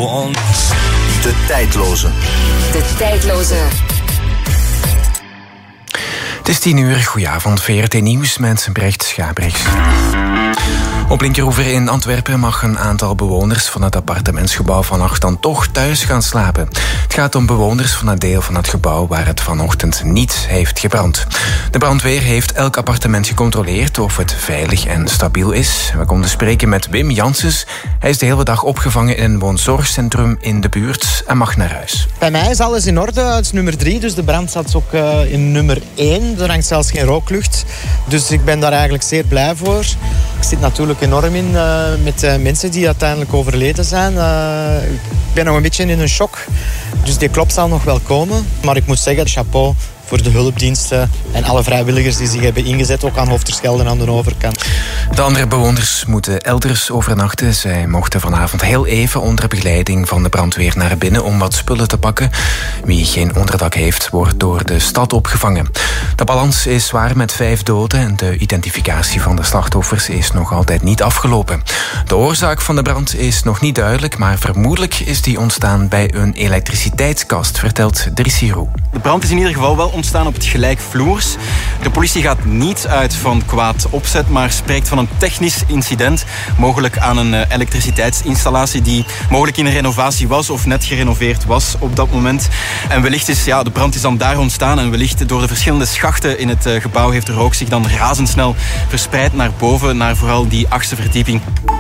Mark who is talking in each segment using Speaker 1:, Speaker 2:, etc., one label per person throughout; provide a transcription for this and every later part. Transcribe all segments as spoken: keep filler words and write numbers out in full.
Speaker 1: want.
Speaker 2: De tijdloze.
Speaker 3: De tijdloze.
Speaker 4: Het is tien uur, goedenavond, V R T Nieuws met Brecht Schaabrechts. Op Linkeroever in Antwerpen mag een aantal bewoners van het appartementsgebouw vannacht dan toch thuis gaan slapen. Het gaat om bewoners van het deel van het gebouw waar het vanochtend niet heeft gebrand. De brandweer heeft elk appartement gecontroleerd of het veilig en stabiel is. We konden spreken met Wim Janssens. Hij is de hele dag opgevangen in een woonzorgcentrum in de buurt en mag naar huis.
Speaker 5: Bij mij is alles in orde. Het is nummer drie, dus de brand zat ook uh, in nummer één. Er hangt zelfs geen rooklucht. Dus ik ben daar eigenlijk zeer blij voor. Ik zit natuurlijk enorm in uh, met uh, mensen die uiteindelijk overleden zijn. Uh, ik ben nog een beetje in een shock. Dus die klop zal nog wel komen. Maar ik moet zeggen, chapeau voor de hulpdiensten en alle vrijwilligers die zich hebben ingezet, ook aan Hoofdterschelde en aan de overkant.
Speaker 4: De andere bewoners moeten elders overnachten. Zij mochten vanavond heel even onder begeleiding van de brandweer naar binnen om wat spullen te pakken. Wie geen onderdak heeft, wordt door de stad opgevangen. De balans is zwaar met vijf doden en de identificatie van de slachtoffers is nog altijd niet afgelopen. De oorzaak van de brand is nog niet duidelijk, maar vermoedelijk is die ontstaan bij een elektriciteitskast, vertelt Drissi Roux.
Speaker 6: De brand is in ieder geval wel ontstaan op het gelijkvloers. De politie gaat niet uit van kwaad opzet, maar spreekt van een technisch incident, mogelijk aan een elektriciteitsinstallatie die mogelijk in een renovatie was of net gerenoveerd was op dat moment. En wellicht is, ja, de brand is dan daar ontstaan en wellicht door de verschillende schachten in het gebouw heeft de rook zich dan razendsnel verspreid naar boven, naar vooral die achtste verdieping.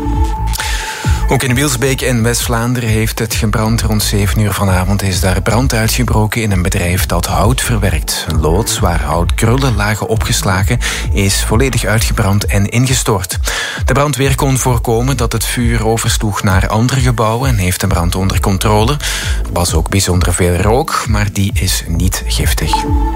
Speaker 4: Ook in Wielsbeek in West-Vlaanderen heeft het gebrand. Rond zeven uur vanavond is daar brand uitgebroken in een bedrijf dat hout verwerkt. Een loods waar houtkrullen lagen opgeslagen is volledig uitgebrand en ingestort. De brandweer kon voorkomen dat het vuur oversloeg naar andere gebouwen en heeft de brand onder controle. Er was ook bijzonder veel rook, maar die is niet giftig.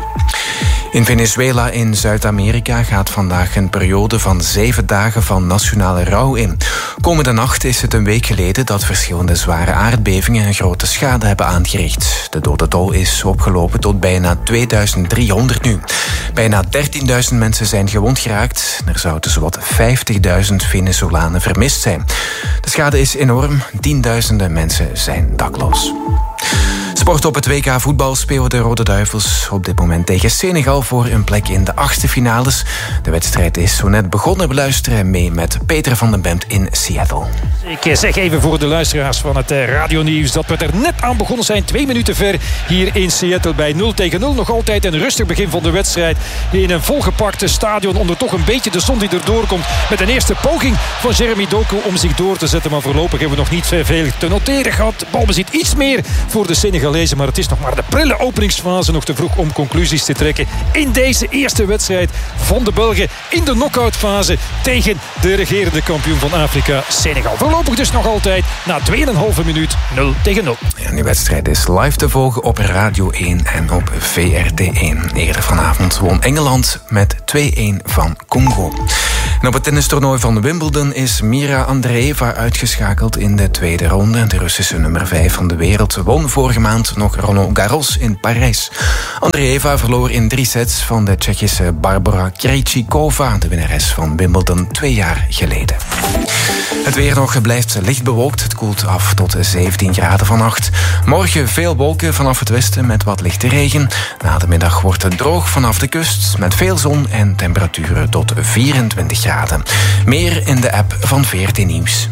Speaker 4: In Venezuela in Zuid-Amerika gaat vandaag een periode van zeven dagen van nationale rouw in. Komende nacht is het een week geleden dat verschillende zware aardbevingen een grote schade hebben aangericht. De dodentol is opgelopen tot bijna tweeduizend driehonderd nu. Bijna dertienduizend mensen zijn gewond geraakt. Er zouden zowat vijftigduizend Venezolanen vermist zijn. De schade is enorm. Tienduizenden mensen zijn dakloos. Sport op het W K voetbal spelen de Rode Duivels op dit moment tegen Senegal voor een plek in de achtste finales. De wedstrijd is zo net begonnen. We luisteren mee met Peter van den Bemt in Seattle.
Speaker 7: Ik zeg even voor de luisteraars van het radionieuws dat we er net aan begonnen zijn. Twee minuten ver hier in Seattle bij nul tegen nul. Nog altijd een rustig begin van de wedstrijd in een volgepakte stadion onder toch een beetje de zon die erdoor komt. Met een eerste poging van Jeremy Doku om zich door te zetten. Maar voorlopig hebben we nog niet veel te noteren gehad. Balbezit iets meer voor de Senegalezen. Maar het is nog maar de prille openingsfase. Nog te vroeg om conclusies te trekken in deze eerste wedstrijd van de Belgen in de knock-outfase tegen de regerende kampioen van Afrika, Senegal. Voorlopig dus nog altijd na twee komma vijf minuut nul tegen nul.
Speaker 4: Ja, die wedstrijd is live te volgen op Radio één en op V R T één. Eerder vanavond won Engeland met twee-een van Congo. En op het tennistoernooi van Wimbledon is Mira Andreeva uitgeschakeld in de tweede ronde. De Russische nummer vijf van de wereld won vorige maand nog Roland Garros in Parijs. Andreeva verloor in drie sets van de Tsjechische Barbara Krejcikova, de winnares van Wimbledon twee jaar geleden. Het weer nog blijft licht bewolkt. Het koelt af tot zeventien graden vannacht. Morgen veel wolken vanaf het westen met wat lichte regen. Na de middag wordt het droog vanaf de kust met veel zon en temperaturen tot vierentwintig graden. Meer in de app van V R T Nieuws.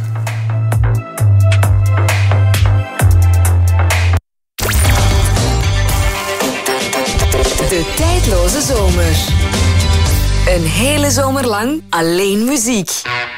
Speaker 3: De tijdloze zomer. Een hele zomer lang alleen muziek.